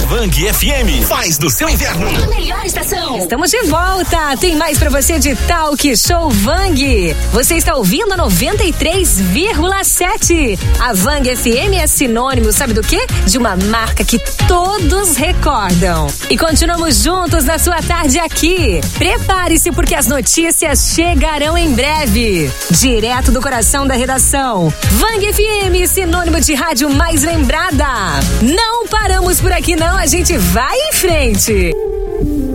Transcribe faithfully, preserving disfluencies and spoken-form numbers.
Vang F M faz do seu inverno a melhor estação. Estamos de volta. Tem mais pra você de Talk Show Vang. Você está ouvindo a noventa e três vírgula sete. A Vang F M é sinônimo, sabe do quê? De uma marca que todos recordam. E continuamos juntos na sua tarde aqui. Prepare-se porque as notícias chegarão em breve. Direto do coração da redação. Vang F M, sinônimo de rádio mais lembrada. Não paramos por aqui não, a gente vai em frente.